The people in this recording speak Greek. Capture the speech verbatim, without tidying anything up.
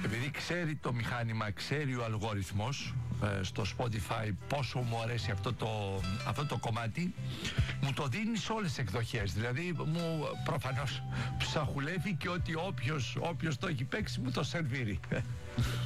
επειδή ξέρει το μηχάνημα, ξέρει ο αλγόριθμος ε, στο Spotify πόσο μου αρέσει αυτό το, αυτό το κομμάτι, μου το δίνει σε όλες τις εκδοχές. Δηλαδή μου προφανώς ψαχουλεύει και ότι όποιος, όποιος το έχει παίξει μου το σερβίρει.